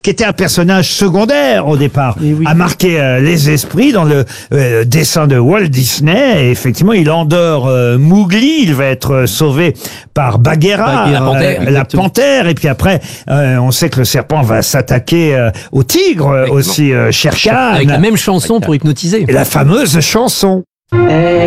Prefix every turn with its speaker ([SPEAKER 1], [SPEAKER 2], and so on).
[SPEAKER 1] qui était un personnage secondaire au départ, a marqué les esprits dans le dessin de Walt Disney. Et effectivement, il endort Mowgli, il va être sauvé par Bagheera, la panthère. Et puis après, on sait que le serpent va s'attaquer au tigre aussi, Shere Khan.
[SPEAKER 2] Avec la même chanson pour hypnotiser.
[SPEAKER 1] Et la fameuse chanson.